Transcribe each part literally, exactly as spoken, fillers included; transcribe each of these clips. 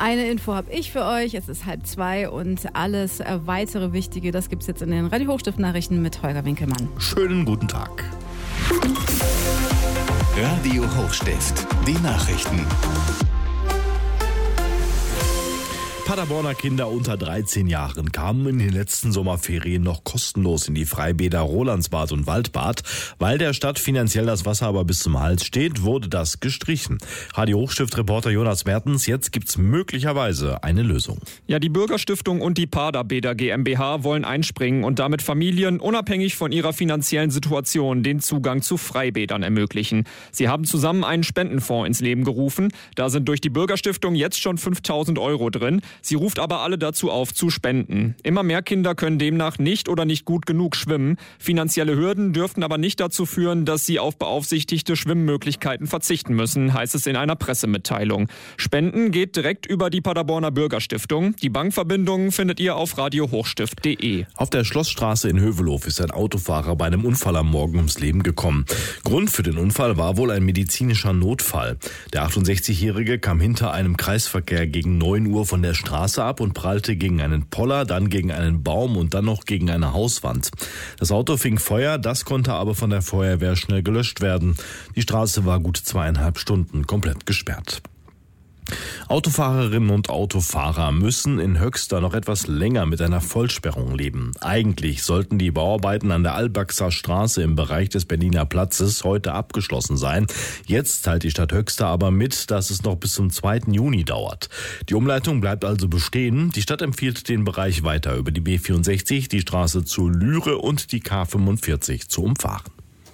Eine Info habe ich für euch. Es ist halb zwei und alles weitere Wichtige, das gibt es jetzt in den Radio Hochstift-Nachrichten mit Holger Winkelmann. Schönen guten Tag. Radio Hochstift, die Nachrichten. Paderborner Kinder unter dreizehn Jahren kamen in den letzten Sommerferien noch kostenlos in die Freibäder Rolandsbad und Waldbad. Weil der Stadt finanziell das Wasser aber bis zum Hals steht, wurde das gestrichen. Radio Hochstift-Reporter Jonas Mertens, jetzt gibt's möglicherweise eine Lösung. Ja, die Bürgerstiftung und die Paderbäder GmbH wollen einspringen und damit Familien unabhängig von ihrer finanziellen Situation den Zugang zu Freibädern ermöglichen. Sie haben zusammen einen Spendenfonds ins Leben gerufen. Da sind durch die Bürgerstiftung jetzt schon fünftausend Euro drin. Sie ruft aber alle dazu auf, zu spenden. Immer mehr Kinder können demnach nicht oder nicht gut genug schwimmen. Finanzielle Hürden dürften aber nicht dazu führen, dass sie auf beaufsichtigte Schwimmmöglichkeiten verzichten müssen, heißt es in einer Pressemitteilung. Spenden geht direkt über die Paderborner Bürgerstiftung. Die Bankverbindungen findet ihr auf radio hochstift punkt de. Auf der Schlossstraße in Hövelow ist ein Autofahrer bei einem Unfall am Morgen ums Leben gekommen. Grund für den Unfall war wohl ein medizinischer Notfall. Der achtundsechzigjährige kam hinter einem Kreisverkehr gegen neun Uhr von der Straße ab und prallte gegen einen Poller, dann gegen einen Baum und dann noch gegen eine Hauswand. Das Auto fing Feuer, das konnte aber von der Feuerwehr schnell gelöscht werden. Die Straße war gut zweieinhalb Stunden komplett gesperrt. Autofahrerinnen und Autofahrer müssen in Höxter noch etwas länger mit einer Vollsperrung leben. Eigentlich sollten die Bauarbeiten an der Albaxer Straße im Bereich des Berliner Platzes heute abgeschlossen sein. Jetzt teilt die Stadt Höxter aber mit, dass es noch bis zum zweiten Juni dauert. Die Umleitung bleibt also bestehen. Die Stadt empfiehlt den Bereich weiter über die B vierundsechzig, die Straße zur Lüre und die K fünfundvierzig zu umfahren.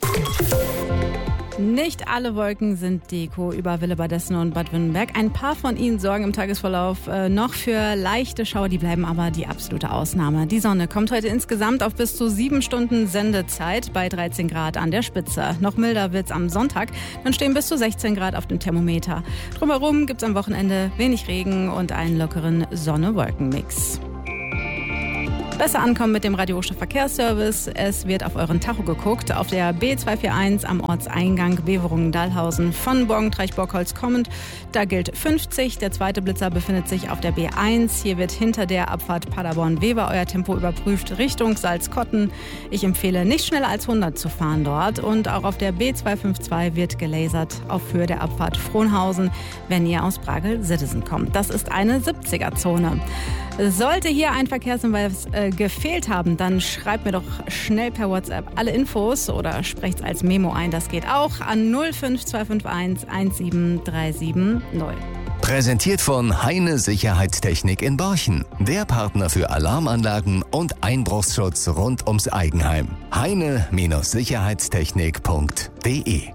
Nicht alle Wolken sind Deko über Willebadessen und Bad Wünnenberg. Ein paar von ihnen sorgen im Tagesverlauf äh, noch für leichte Schauer, die bleiben aber die absolute Ausnahme. Die Sonne kommt heute insgesamt auf bis zu sieben Stunden Sendezeit bei dreizehn Grad an der Spitze. Noch milder wird's am Sonntag, dann stehen bis zu sechzehn Grad auf dem Thermometer. Drumherum gibt's am Wochenende wenig Regen und einen lockeren Sonne-Wolken-Mix. Besser ankommen mit dem Radio Hochstift Verkehrsservice. Es wird auf euren Tacho geguckt. Auf der B zweihundereinundvierzig am Ortseingang Beverungen-Dahlhausen von Borgentreich-Borgholz kommend. Da gilt fünfzig. Der zweite Blitzer befindet sich auf der B eins. Hier wird hinter der Abfahrt Paderborn-Wever euer Tempo überprüft Richtung Salzkotten. Ich empfehle nicht schneller als hundert zu fahren dort. Und auch auf der B zweihundertzweiundfünfzig wird gelasert auf Höhe der Abfahrt Frohnhausen, wenn ihr aus Bragel-Siddesen kommt. Das ist eine siebziger-Zone. Sollte hier ein Verkehrshinweis äh, gefehlt haben, dann schreibt mir doch schnell per WhatsApp alle Infos oder sprecht's als Memo ein. Das geht auch an null fünf zwei fünf eins eins sieben drei sieben null. Präsentiert von Heine Sicherheitstechnik in Borchen. Der Partner für Alarmanlagen und Einbruchsschutz rund ums Eigenheim. heine Sicherheitstechnik punkt de.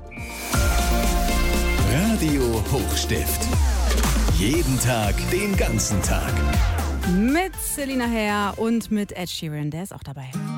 Radio Hochstift. Jeden Tag, den ganzen Tag. Mit Selina Herr und mit Ed Sheeran, der ist auch dabei.